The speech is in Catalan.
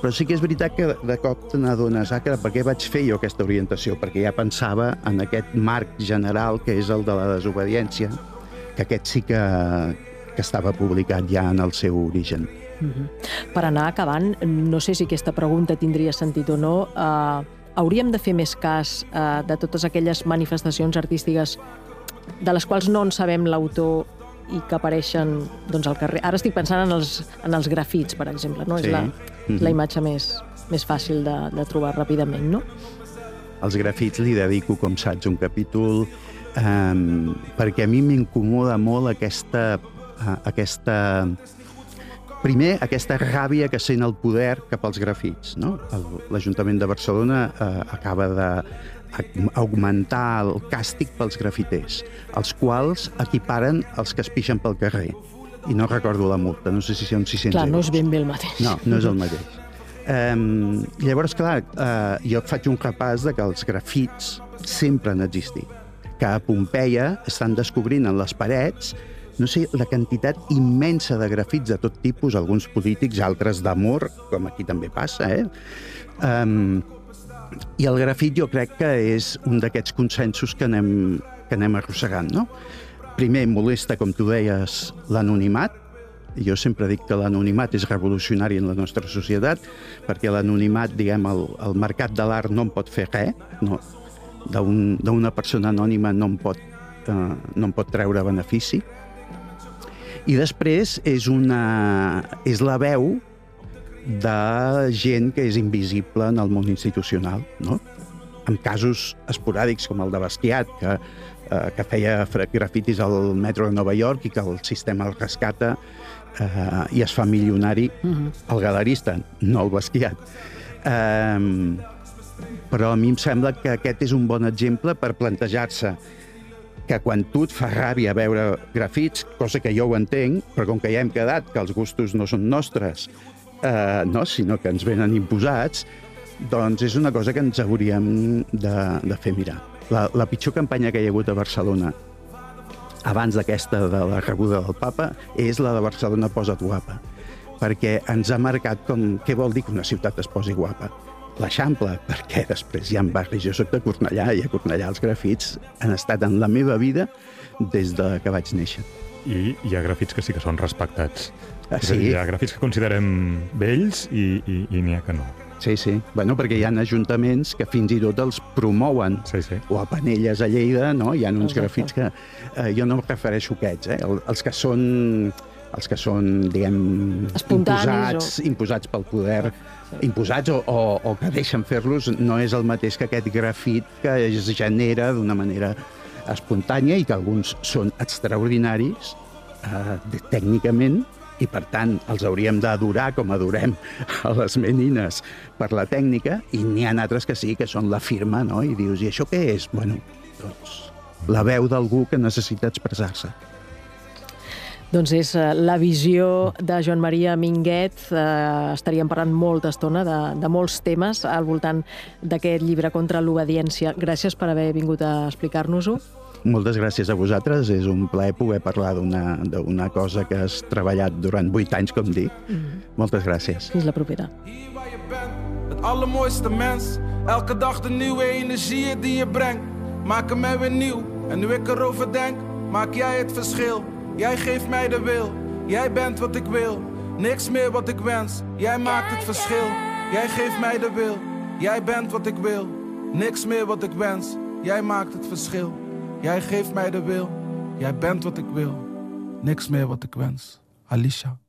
Però sí que és veritat que de cop te n'adones, per què vaig fer jo aquesta orientació? Perquè ja pensava en aquest marc general que és el de la desobediència, que aquest sí que estava publicat ja en el seu origen. Per anar acabant, no sé si aquesta pregunta tindria sentit o no, hauríem de fer més cas de totes aquelles manifestacions artístiques de les quals no en sabem l'autor i que apareixen al carrer. Ara estic pensant en els grafits, per exemple, no? Sí. És la imatge més fàcil de trobar ràpidament, no? Els grafits li dedico, com saps, un capítol, perquè a mi m'incomoda molt aquesta ràbia que sent el poder cap als grafits, no? L'Ajuntament de Barcelona acaba d'augmentar el càstig pels grafiters, els quals equiparen els que es pixen pel carrer. I no recordo la multa, no sé si són 600 euros. Clar, no és ben bé el mateix. No, no és el mateix. Llavors, clar, jo faig un repàs de que els grafits sempre han existit, que a Pompeia estan descobrint en les parets, no sé, la quantitat immensa de grafits de tot tipus, alguns polítics, altres d'amor, com aquí també passa, I el grafit jo crec que és un d'aquests consensos que anem arrossegant, no? Primer, molesta, com tu deies, l'anonimat. Jo sempre dic que l'anonimat és revolucionari en la nostra societat, perquè l'anonimat, diguem, el mercat de l'art no en pot fer res, no, d'una persona anònima no en pot treure benefici. I després és la veu de gent que és invisible en el món institucional, no? En casos esporàdics com el de Basquiat, que feia grafitis al metro de Nova York i que el sistema el rescata i es fa milionari, el galerista, no el Basquiat. Però a mi em sembla que aquest és un bon exemple per plantejar-se que quan tu et fa ràbia veure grafits, cosa que jo ho entenc, però com que ja hem quedat que els gustos no són nostres, sinó que ens venen imposats, doncs és una cosa que ens hauríem de fer mirar. La pitjor campanya que hi ha hagut a Barcelona abans d'aquesta de la rebuda del papa és la de Barcelona Posa't Guapa, perquè ens ha marcat com què vol dir que una ciutat es posi guapa. L'Eixample, perquè després hi ha barris. Jo soc de Cornellà i a Cornellà els grafits han estat en la meva vida des que vaig néixer. I hi ha grafits que sí que són respectats. Sí. Hi ha grafits que considerem vells i n'hi ha que no. Sí. Bueno, perquè hi ha ajuntaments que fins i tot els promouen. Sí. O a Penelles, a Lleida, no? Hi ha uns grafits que... jo no em refereixo a aquests, els que són, diguem, imposats pel poder, imposats o que deixen fer-los, no és el mateix que aquest grafit que es genera d'una manera espontània i que alguns són extraordinaris tècnicament i, per tant, els hauríem d'adorar com adorem a les menines per la tècnica, i n'hi ha altres que sí, que són la firma, no? I dius, i això què és? Bueno, doncs la veu d'algú que necessita expressar-se. Doncs és la visió de Joan Maria Minguet. Estaríem parlant molta estona de molts temes al voltant d'aquest llibre contra l'obediència. Gràcies per haver vingut a explicar-nos-ho. Moltes gràcies a vosaltres. És un plaer poder parlar d'una cosa que has treballat durant 8 anys, com dic. Moltes gràcies. Fins la propera. Het allermooiste mens, elke dag de nieuwe energieën die je brengt, maken mij weer nieuw. En nu ik erover denk, maak jij het verschil. Jij geeft mij de wil, jij bent wat ik wil. Niks meer wat ik wens, jij maakt het verschil. Jij geeft mij de wil, jij bent wat ik wil. Niks meer wat ik wens, jij maakt het verschil. Jij geeft mij de wil, jij bent wat ik wil. Niks meer wat ik wens. Alicia.